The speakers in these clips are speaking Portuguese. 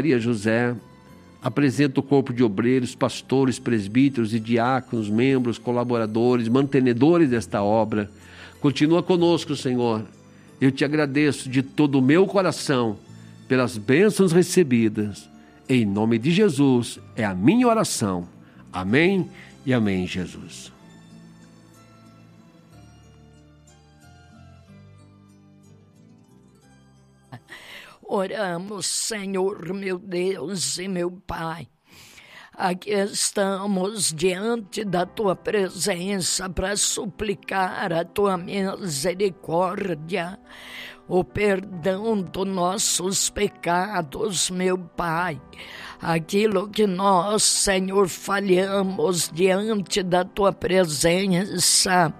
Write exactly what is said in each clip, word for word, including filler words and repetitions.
Maria José, apresento o corpo de obreiros, pastores, presbíteros e diáconos, membros, colaboradores, mantenedores desta obra. Continua conosco, Senhor. Eu te agradeço de todo o meu coração pelas bênçãos recebidas. Em nome de Jesus é a minha oração. Amém e amém, Jesus. Oramos, Senhor, meu Deus e meu Pai. Aqui estamos diante da Tua presença para suplicar a Tua misericórdia, o perdão dos nossos pecados, meu Pai. Aquilo que nós, Senhor, falhamos diante da Tua presença,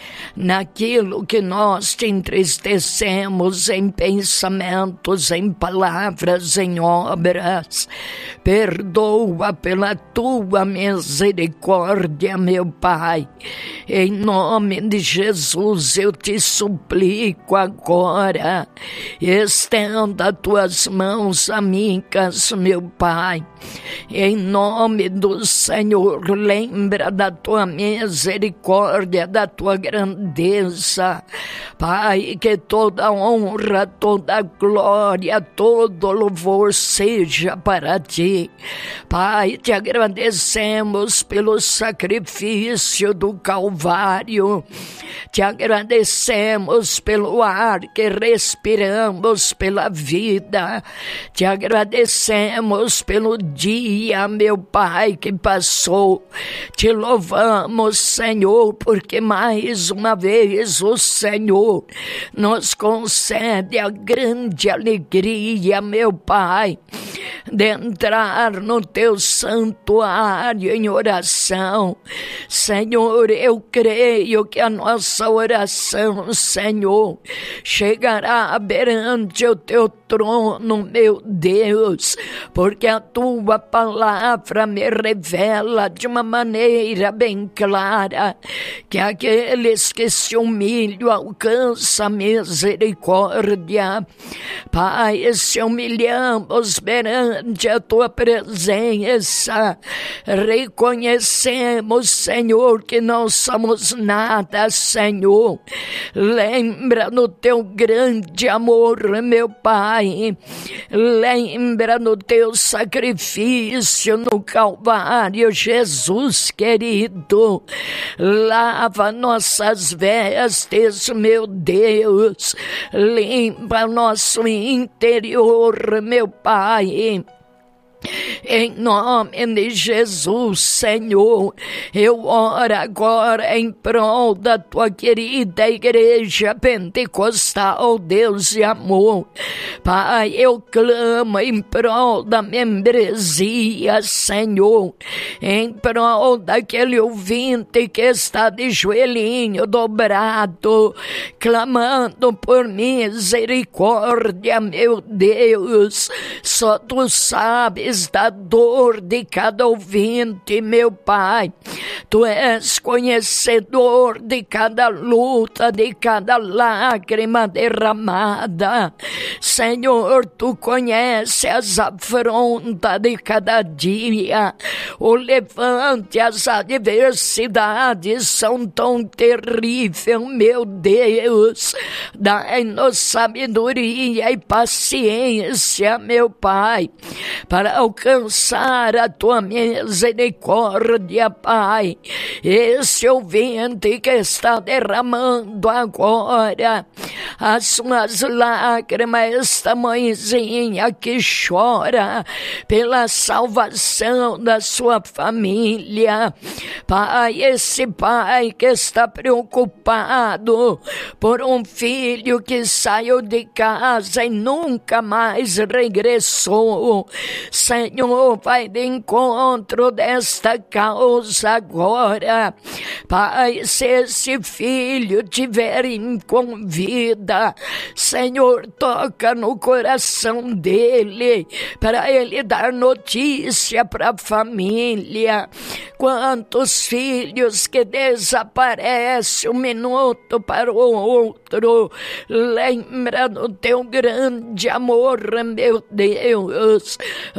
naquilo que nós te entristecemos em pensamentos, em palavras, em obras. Perdoa pela tua misericórdia, meu Pai. Em nome de Jesus eu te suplico agora, estenda tuas mãos amigas, meu Pai. Em nome do Senhor, lembra da tua misericórdia, da tua grandeza. Pai, que toda honra, toda glória, todo louvor seja para ti. Pai, te agradecemos pelo sacrifício do Calvário. Te agradecemos pelo ar que respiramos, pela vida. Te agradecemos pelo dia, meu Pai, que passou. Te louvamos, Senhor, porque mais uma vez o Senhor nos concede a grande alegria, meu Pai, de entrar no teu santuário em oração. Senhor, eu creio que a nossa oração, Senhor, chegará perante o teu trono, meu Deus, porque a tua palavra me revela de uma maneira bem clara que aqueles que se humilham alcançam misericórdia. Pai, se humilhamos perante a tua presença, reconhecemos, Senhor, que não somos nada, Senhor. Lembra no teu grande amor, meu Pai. Lembra no teu sacrifício no Calvário, Jesus querido. Lava nossas vestes, meu Deus. Limpa nosso interior, meu Pai. Em nome de Jesus, Senhor, eu oro agora em prol da tua querida igreja pentecostal, Deus de amor. Pai, eu clamo em prol da membresia, Senhor, em prol daquele ouvinte que está de joelhinho dobrado, clamando por misericórdia, meu Deus. Só tu sabes da dor de cada ouvinte, meu Pai. Tu és conhecedor de cada luta, de cada lágrima derramada. Senhor, tu conheces as afrontas de cada dia. O levante, as adversidades são tão terríveis, meu Deus. Dai-nos sabedoria e paciência, meu Pai, para alcançar a tua misericórdia, Pai. Esse ouvinte que está derramando agora as suas lágrimas, esta mãezinha que chora pela salvação da sua família. Pai, esse pai que está preocupado por um filho que saiu de casa e nunca mais regressou. Senhor, Senhor vai de encontro desta causa agora. Pai, se esse filho tiver com vida, Senhor, toca no coração dele, para ele dar notícia para a família. Quantos filhos que desaparecem um minuto para o outro, lembra do teu grande amor, meu Deus.